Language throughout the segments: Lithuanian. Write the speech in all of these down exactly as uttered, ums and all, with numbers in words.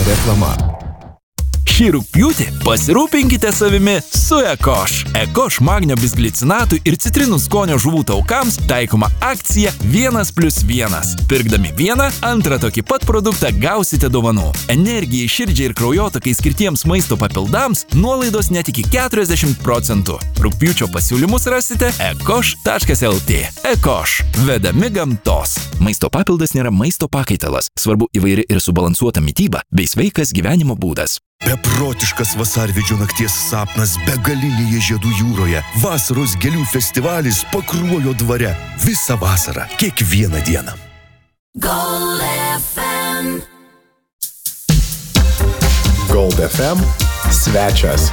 Reklama. Šį rugpjūtį pasirūpinkite savimi su Ekoš. Ekoš magnio bisglicinatų ir citrinų skonio žuvų taukams taikoma akcija vienas plius vienas. Pirkdami vieną, antrą tokį pat produktą gausite dovanų. Energijai, širdžiai ir kraujotakai skirtiems maisto papildams nuolaidos net iki keturiasdešimt procentų. Rugpjūčio pasiūlymus rasite ekoš taškas lt. Ekoš. Vedami gamtos. Maisto papildas nėra maisto pakaitalas. Svarbu įvairi ir subalansuota mityba bei sveikas gyvenimo būdas. Beprotiškas vasarvidžio nakties sapnas begalinėje žiedų jūroje. Vasaros gėlių festivalis Pakruojo dvare. Visą vasarą, kiekvieną dieną. Gold F M. Gold F M svečias.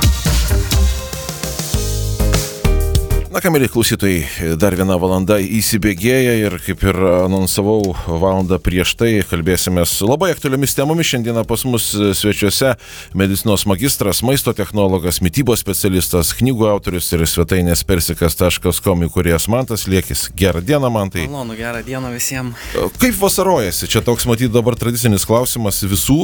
Na ką, mėly klausytojai, dar viena valanda įsibėgėja ir kaip ir anonsavau valandą prieš tai, kalbėsimės labai aktualiomis temomis. Šiandieną pas mus svečiuose medicinos magistras, maisto technologas, mitybos specialistas, knygų autorius ir svetainės persikas taškas com įkūrėjas Mantas Liekis. Gerą dieną, Mantai. Malonu, gerą dieną visiems. Kaip vasarojasi? Čia toks, matyt, dabar tradicinis klausimas visų,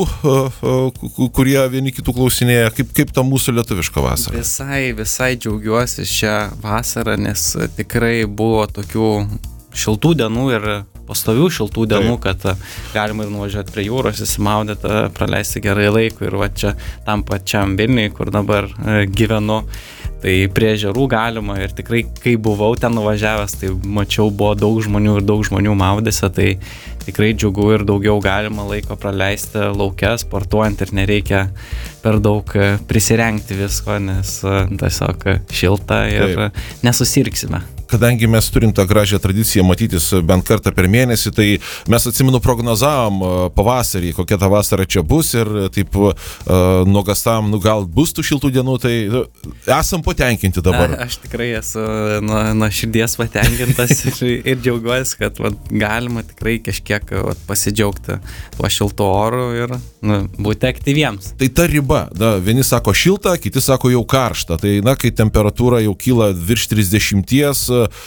kurie vieni kitų klausinėja. Kaip, kaip ta mūsų lietuviška vasara? Visai, visai džiaugiuosi šią vasarą, nes tikrai buvo tokių šiltų dienų ir pastovių šiltų dienų, kad galima ir nuvažiuoti prie jūros, įsimaudyti, praleisti gerai laiko ir va čia tam pačiam Vilniui, kur dabar gyvenu, tai prie ežerų galima ir tikrai, kai buvau ten nuvažiavęs, tai mačiau, buvo daug žmonių ir daug žmonių maudėse, tai tikrai džiugu ir daugiau galima laiko praleisti lauke, sportuojant ir nereikia per daug prisirengti visko, nes tiesiog šilta ir Taip. Nesusirgsime. Kadangi mes turim tą gražią tradiciją matytis bent kartą per mėnesį, tai mes atsimenu prognozavom pavasarį, kokia ta vasara čia bus ir taip uh, nuogastavom, nu gal bus tų šiltų dienų, tai uh, esam patenkinti dabar. A, aš tikrai esu nuo, nuo širdies patenkintas ir, ir džiaugiuosi, kad vat, galima tikrai kažkiek vat, pasidžiaugti tuo šiltu oru ir nu, būti aktyviems. Tai ta riba, da, vieni sako šilta, kiti sako jau karšta, tai na, kai temperatūra jau kyla virš trisdešimties,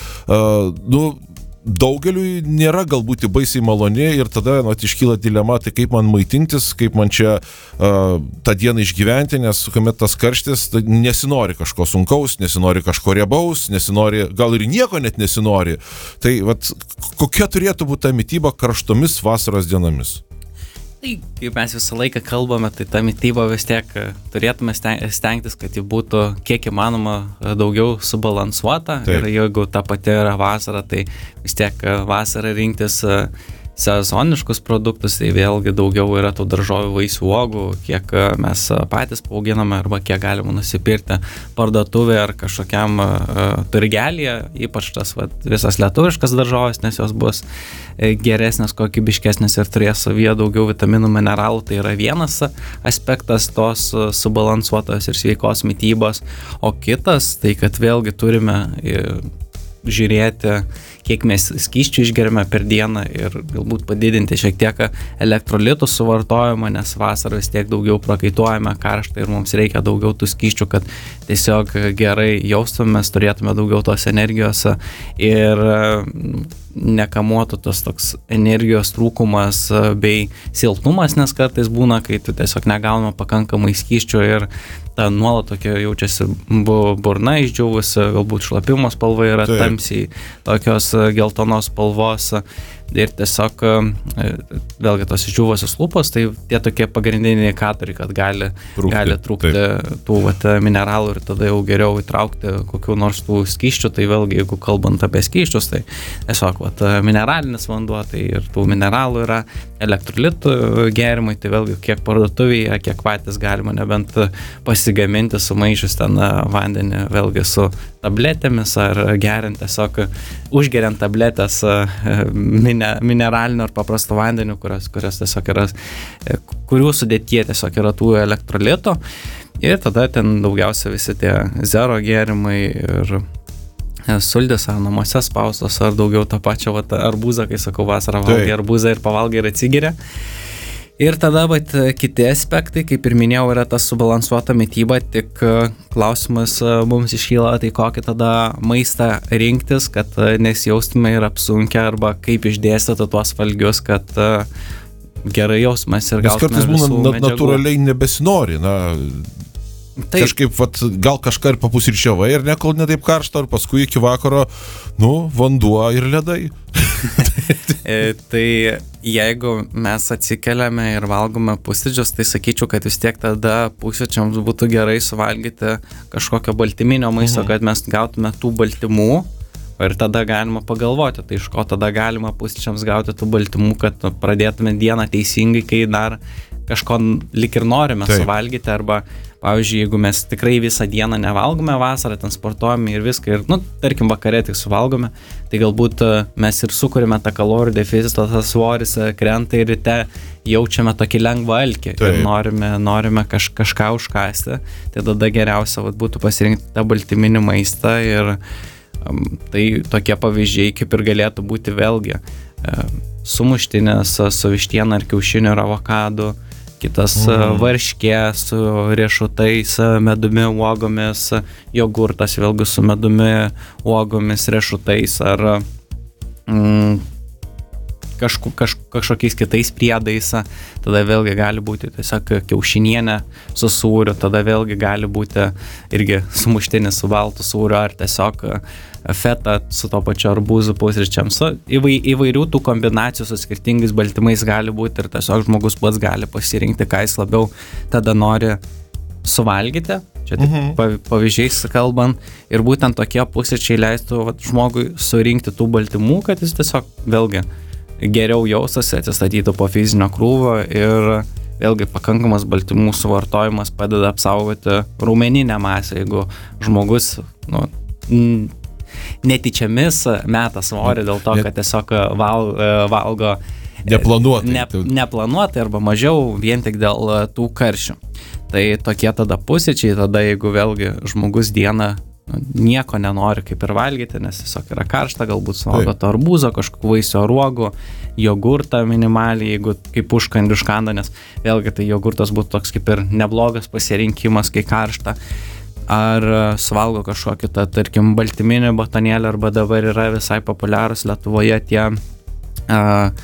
Uh, nu, daugeliui nėra galbūt baisiai maloni ir tada nu, iškyla dilema, tai kaip man maitintis, kaip man čia uh, tą dieną išgyventi, nes kuomet tas karštis, tai nesinori kažko sunkaus, nesinori kažko riebaus, nesinori, gal ir nieko net nesinori. Tai vat, kokia turėtų būti ta mityba karštomis vasaros dienomis? Tai, kaip mes visą laiką kalbame, tai ta mityba vis tiek turėtume stengtis, kad ji būtų kiek įmanoma daugiau subalansuota. Taip. Ir jeigu ta pati yra vasara, tai vis tiek vasarą rinktis sezoniškus produktus, tai vėlgi daugiau yra tų daržovių, vaisių, uogų, kiek mes patys paauginame arba kiek galima nusipirkti parduotuvėje ar kažkokiam uh, turgelėje, ypač tas vat, visas lietuviškas daržovės, nes jos bus geresnės, kokybiškesnės ir turės savyje daugiau vitaminų, mineralų, tai yra vienas aspektas tos subalansuotos ir sveikos mitybos, o kitas, tai kad vėlgi turime žiūrėti, kiek mes skysčių išgeriame per dieną ir galbūt padidinti šiek tiek elektrolitų suvartojimą, nes vasarą vis tiek daugiau prakaituojame karštą ir mums reikia daugiau tų skysčių, kad tiesiog gerai jaustumės, turėtume daugiau tos energijos ir nekamuotų tas toks energijos trūkumas bei silpnumas, nes kartais būna, kai tu tiesiog negaunama pakankamai skysčių ir ta nuolat tokia jaučiasi burna išdžiūvusi, galbūt šlapimo spalva yra Taip. Tamsiai tokios geltonos spalvos ir tiesiog vėlgi tos išdžiūvusios lūpos, tai tie tokie pagrindiniai indikatoriai, kad gali trūkti, gali trūkti tų vat, mineralų ir tada jau geriau įtraukti kokių nors tų skysčių, tai vėlgi jeigu kalbant apie skysčius, tai tiesiog vat, mineralinis vanduo, tai ir tų mineralų yra, elektrolitų gėrimai, tai vėlgi kiek parduotuvėje, kiek patys galima nebent pasigaminti sumaišius ten vandenį vėlgi su tabletėmis ar geriant tiesiog užgeriant tabletės mine, mineralinio ar paprasto vandeniu, kurios, kurios tiesiog yra, kurių sudėtyje tiesiog yra tų elektrolitų ir tada ten daugiausia visi tie zero gėrimai ir suldės ar namuose spaustos ar daugiau tą pačią vat, arbūzą, kai sakau vasarą valgai arbūzą ir pavalgai ir atsigeria. Ir tada vat, kiti aspektai, kaip ir minėjau, yra tas subalansuota mityba, tik klausimas mums iškyla, tai kokį tada maistą rinktis, kad nesijaustume ir apsunkę arba kaip išdėstyti tuos valgius, kad gerai jausmas ir Nes gautume kartais būna visų na, medžiagų. natūraliai nebesinori, na, Taip. kažkaip, vat, gal kažką ir papusryčiavai ir ne, kol netaip karšta, ir paskui iki vakaro, nu, vanduo ir ledai. E, tai jeigu mes atsikeliame ir valgome pusryčius, tai sakyčiau, kad vis tiek tada pusryčiams būtų gerai suvalgyti kažkokio baltyminio maisto, mhm. kad mes gautume tų baltymų ir tada galima pagalvoti, tai iš ko tada galima pusryčiams gauti tų baltymų, kad nu, pradėtume dieną teisingai, kai dar kažko lik ir norime Taip. suvalgyti, arba, pavyzdžiui, jeigu mes tikrai visą dieną nevalgome vasarą, ten sportuojame ir viską, ir, nu, tarkim, vakare tik suvalgome, tai galbūt mes ir sukūrime tą kalorijų deficitą, tas svoris krenta ir ryte jaučiame tokį lengvą alkį Taip. ir norime, norime kaž, kažką užkasti, tai tada geriausia vat, būtų pasirinkti tą baltyminį maistą ir um, tai tokie pavyzdžiai kaip ir galėtų būti vėlgi um, sumuštinės su vištiena ar kiaušiniu ir avokadu, kitas mm. varškė su riešutais, medumi, uogomis, jogurtas vėlgi su medumi, uogomis, riešutais ar mm, kažku, kaž, kažkokiais kitais priedais. Tada vėlgi gali būti tiesiog kiaušinienė su sūriu, tada vėlgi gali būti irgi sumuštinis su baltu sūriu ar tiesiog feta su to pačiu arbūzu pusryčiams. Įvai, įvairių tų kombinacijų su skirtingais baltymais gali būti ir tiesiog žmogus pats gali pasirinkti, ką jis labiau tada nori suvalgyti. Čia tik mhm. pavyzdžiais kalbant. Ir būtent tokie pusryčiai leistų vat, žmogui surinkti tų baltymų, kad jis tiesiog vėlgi geriau jaustųsi, atsistatytų po fizinio krūvio ir vėlgi pakankamas baltymų suvartojimas padeda apsaugoti raumeninę masę, jeigu žmogus nu, netyčiamis meta svorį dėl to, kad tiesiog val, valgo neplanuotai. Ne, neplanuotai arba mažiau vien tik dėl tų karšių. Tai tokie tada pusryčiai, tada jeigu vėlgi žmogus dieną nieko nenori kaip ir valgyti, nes tiesiog yra karšta, galbūt suvalgo to arbūzo, kažkokių vaisių uogų, jogurtą minimaliai, jeigu kaip užkandį užkanda, nes vėlgi tai jogurtas būtų toks kaip ir neblogas pasirinkimas, kai karšta. Ar suvalgo kažkokį, tą, tarkim, baltyminį batonėlį, arba dabar yra visai populiarus Lietuvoje tie, a,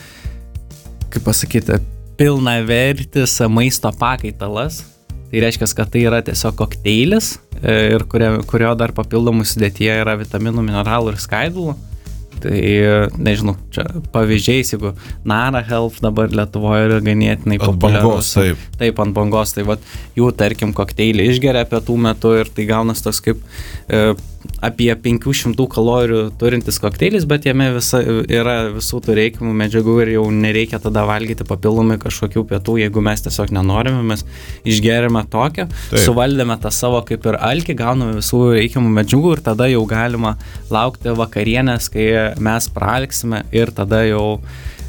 kaip pasakyti, pilnavertis maisto pakaitalas. Tai reiškia, kad tai yra tiesiog kokteilis, ir kurio, kurio dar papildomų sudėtyje yra vitaminų, mineralų ir skaidulų. Tai, nežinau, čia pavyzdžiais, jeigu Nara Health dabar Lietuvoje yra ganėtinai populiarus. Taip. Taip, ant bangos, tai vat, jų, tarkim, kokteilį išgeria pietų metu ir tai gaunas toks kaip e, apie penkių šimtų kalorijų turintis kokteilis, bet jame visa, yra visų tų reikiamų medžiagų ir jau nereikia tada valgyti papildomai kažkokių pietų, jeigu mes tiesiog nenorime, mes išgerime tokią, Taip. suvaldėme tą savo kaip ir alkį, gauname visų reikiamų medžiagų ir tada jau galima laukti vakarienės, kai mes pralksime ir tada jau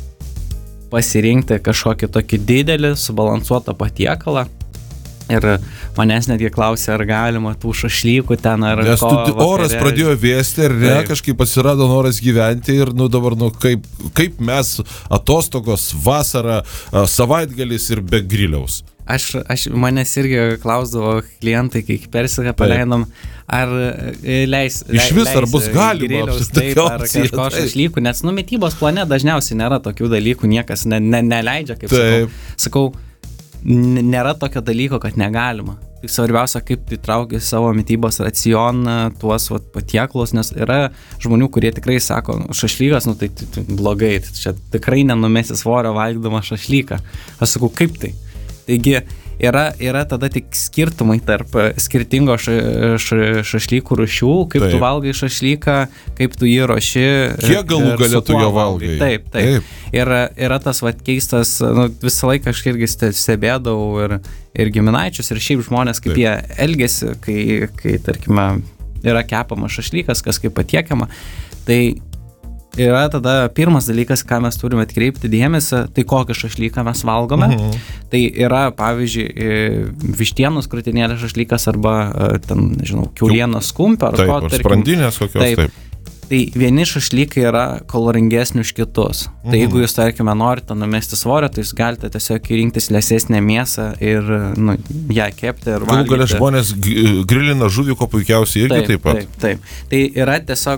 pasirinkti kažkokį tokį didelį, subalansuotą patiekalą. Ir manęs netgi klausė, ar galima tų šašlykų ten, ar Nes ko tu, oras vakare. pradėjo vėsti ir ne, Taip. kažkaip atsirado noras gyventi ir nu dabar, nu kaip, kaip mes atostogos, vasara, savaitgalis ir be griliaus. Aš, aš manęs irgi klausdavo klientai, kai Persiką paleidom, ar leis... Iš vis, ar bus galima griliaus, taip, ar kažko šašlykų, nes nu mitybos plane dažniausiai nėra tokių dalykų, niekas ne, ne, neleidžia, kaip taip. sakau. Sakau, nėra tokio dalyko, kad negalima. Tik svarbiausia, kaip įtraukia savo mitybos racioną tuos vat, patiekalus, nes yra žmonių, kurie tikrai sako, šašlykas, nu tai, tai, tai blogai, tai čia tikrai nenumesi svorio valgydama šašlyką. Aš sakau, kaip tai? Taigi yra, yra tada tik skirtumai tarp skirtingo ša, ša, šašlykų rūšių, kaip taip. Tu valgai šašlyką, kaip tu jį ruoši. Kiek galų galėtų jo valgai. Taip, taip. taip. Ir yra tas vat, keistas, nu, visą laiką aš irgi stebėdavau ir, ir giminaičius, ir šiaip žmonės, kaip taip. Jie elgiasi, kai, kai, tarkime, yra kepama šašlykas, kas kaip patiekiama. Tai yra tada pirmas dalykas, ką mes turime atkreipti dėmesį, tai kokią šašlyką mes valgome. Mhm. Tai yra, pavyzdžiui, vištienos krūtinėlė šašlykas arba ten, nežinau, kiaulienos kumpio. Taip, ar sprandinės kokios, taip. taip. Tai vieni šašlykai yra kaloringesni už kitus. Mhm. Tai jeigu jūs, tarkime, norite numesti svorio, tai jūs galite tiesiog rinktis liesesnę mėsą ir nu, ją kepti ir valgyti. Galų galia žmonės grilina žuvį, ko puikiausiai irgi taip, taip pat. Taip, taip. Tai yra tiesiog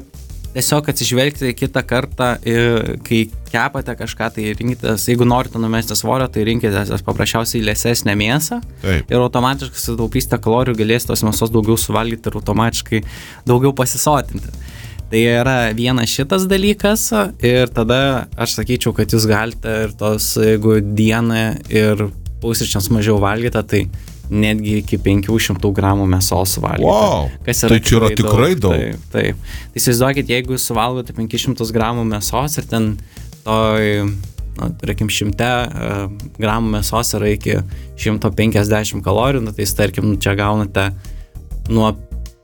tiesiog atsižvelgti kitą kartą, kai kepate kažką, tai rinkitės, jeigu norite numesti svorio, tai rinkitės paprasčiausiai lėsesnę mėsą. Taip. Ir automatiškai sutaupysite kalorijų, galėsite tos mėsos daugiau suvalgyti ir automatiškai daugiau pasisotinti. Tai yra vienas šitas dalykas ir tada aš sakyčiau, kad jūs galite ir tos, jeigu dieną ir pusryčiams mažiau valgyti, tai netgi iki penkių šimtų gramų mėsos suvalgyti. Wow, kas yra tai čia yra tikrai daug. Taip, taip. Tai įsivaizduokit, jeigu jūs suvalgote penkis šimtus gramų mėsos ir ten toj, nu, tarkim, šimte gramų mėsos yra iki šimto penkiasdešimt kalorijų, nu, tai tarkim, čia gaunate nuo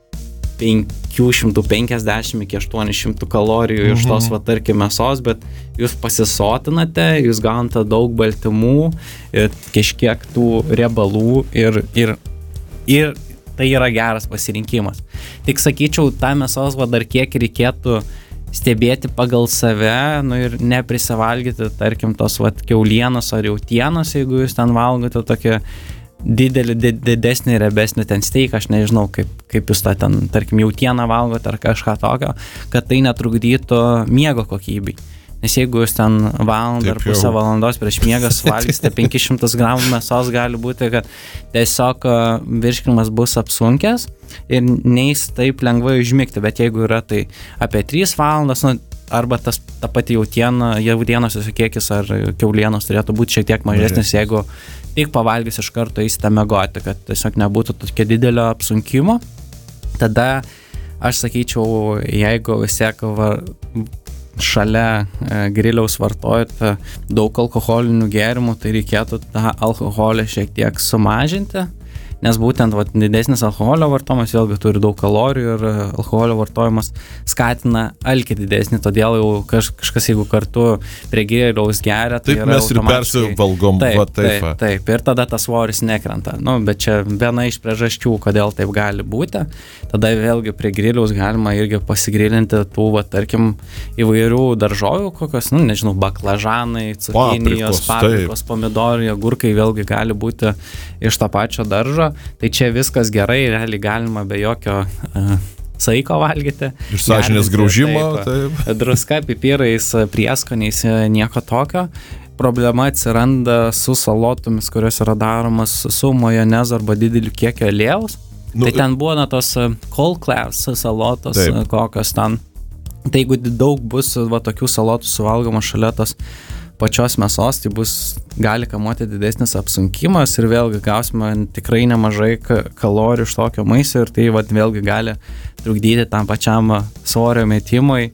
penkių šimtų penkiasdešimt iki aštuonių šimtų kalorijų mhm. iš tos, va, tarkim, mėsos, bet jūs pasisotinate, jūs gaunate daug baltymų, kažkiek tų riebalų ir, ir, ir tai yra geras pasirinkimas. Tik sakyčiau, tą mėsos va dar kiek reikėtų stebėti pagal save, nu ir neprisivalgyti, tarkim, tos va kiaulienos ar jautienos, jeigu jūs ten valgote tokią didelį, didesnį, riebesnį ten steiką, aš nežinau, kaip, kaip jūs tą ten, tarkim, jautieną valgote ar kažką tokio, kad tai netrukdytų miego kokybei. Nes jeigu jūs ten valandą ar pusę valandos prieš miegą suvalgysite penkis šimtus gramų mėsos, gali būti, kad tiesiog virškinimas bus apsunkęs ir neis taip lengvai užmigti, bet jeigu yra tai apie tris valandas, nu, arba tas, ta pati jautiena, jautienos kiekis ar kiaulienos turėtų būti šiek tiek mažesnis, jeigu tik pavalgys iš karto eisite miegoti, kad tiesiog nebūtų tokia didelio apsunkimo. Tada aš sakyčiau, jeigu vis tiek var, šalia e, griliaus vartojate daug alkoholinių gėrimų, tai reikėtų tą alkoholį šiek tiek sumažinti, nes būtent vat, didesnis alkoholio vartojimas vėlgi turi daug kalorijų ir alkoholio vartojimas skatina alkį didesnį, todėl jau kaž, kažkas, jeigu kartu prie griliaus geria, tai taip mes ir persivalgom. Taip, va, taip, taip, taip, ir tada tas svoris nekrenta. Nu, bet čia viena iš priežasčių, kodėl taip gali būti. Tada vėlgi prie griliaus galima irgi pasigrilinti tų, va, tarkim, įvairių daržovių, kokios, nu, nežinau, baklažanai, cukinijos, paprikos, pomidorai, agurkai vėlgi gali būti iš to pačio daržo. Tai čia viskas gerai, realiai galima be jokio uh, saiko valgyti. Ir sąžinės graužimo. Taip, taip. Druska, pipirais, prieskoniais, nieko tokio. Problema atsiranda su salotomis, kurios yra daromas su majonezu arba dideliu kiekiu aliejaus. Nu, tai ten buvo na, tos cold class salotos, taip. Kokios ten. Tai jeigu daug bus va, tokių salotų suvalgoma šalia tos pačios mėsos, tai bus, gali kamuoti didesnis apsunkimas ir vėlgi gausime tikrai nemažai kalorijų iš tokio maisto ir tai vat, vėlgi gali trukdyti tam pačiam svorio metimui.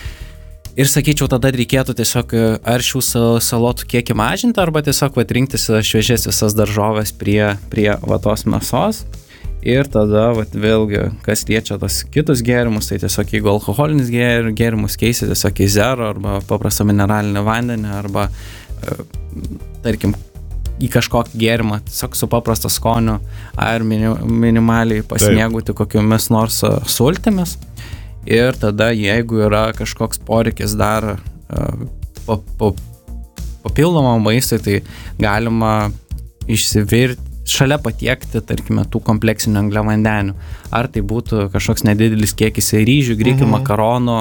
Ir sakyčiau, tada reikėtų tiesiog ar šių salotų kiekį mažinti, arba tiesiog vat, rinktis šviežias visas daržoves prie, prie va, tos mėsos. Ir tada vat, vėlgi, kas liečia tos kitus gėrimus, tai tiesiog jeigu alkoholinis gėr, gėrimus keisi tiesiog į zero arba paprastą mineralinį vandenį arba, e, tarkim, į kažkokį gėrimą, tiesiog su paprasto skoniu ar mini, minimaliai pasimėgauti kokiomis nors sultimis. Ir tada, jeigu yra kažkoks poreikis dar e, pa, pa, papildomą maistą, tai galima išsivirti, šalia patiekti, tarkime, tų kompleksinių angliavandenių. Ar tai būtų kažkoks nedidelis kiekis ryžių, grikių, mhm. makaronų,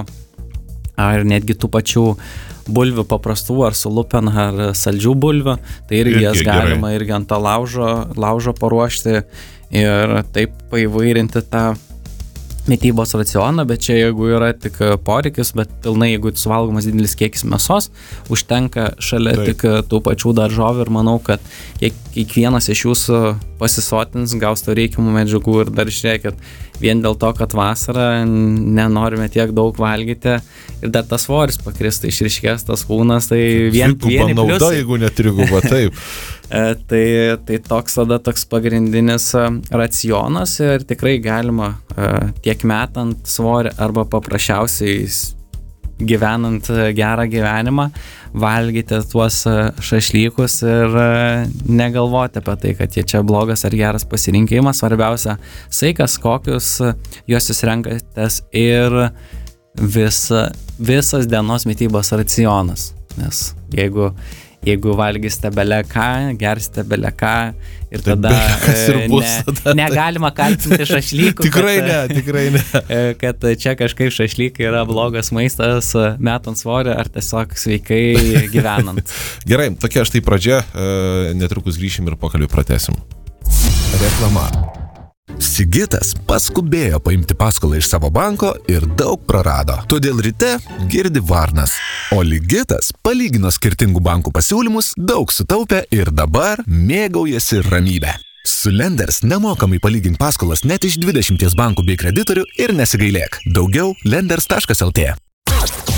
ar netgi tų pačių bulvių paprastų, ar su lupen, ar saldžių bulvių. Tai irgi jas galima irgi ant to laužo, laužo paruošti ir taip paįvairinti tą mitybos racioną, bet čia jeigu yra tik poreikis, bet pilnai, jeigu suvalgomas didelis kiekis mėsos, užtenka šalia taip. Tik tų pačių daržovių ir manau, kad kiek, kiekvienas iš jūsų pasisotins, gaus to reikiamų medžiagų ir dar žiūrėkit, vien dėl to, kad vasarą nenorime tiek daug valgyti ir dar tas svoris pakris, tai išryškės tas kūnas, tai vien vieni nauda, pliusai. Jeigu netriguba, taip. tai, tai toks tada toks pagrindinis racionas ir tikrai galima tiek metant svorį arba paprasčiausiai gyvenant gerą gyvenimą valgyti tuos šašlykus ir negalvoti apie tai, kad jie čia blogas ar geras pasirinkimas. Svarbiausia saikas, kokius juos jūs renkatės ir visa, visas dienos mitybos racionas. Nes jeigu jeigu valgysite bele ką, gersite bele ką ir Tai tada belekas ir bus ne, tada, negalima kaltinti šašlykų. Tikrai kad, ne, tikrai ne. Kad čia kažkaip šašlykai yra blogas maistas metant svorį ar tiesiog sveikai gyvenant. Gerai, tokia štai pradžia, netrukus grįšim ir pokalbį pratęsim. Reklama. Sigitas paskubėjo paimti paskolą iš savo banko ir daug prarado. Todėl ryte girdi varnas. O Ligitas palygino skirtingų bankų pasiūlymus, daug sutaupė ir dabar mėgaujasi ramybę. Su Lenders nemokamai palygink paskolas net iš dvidešimties bankų bei kreditorių ir nesigailėk. Daugiau lenders taškas lt.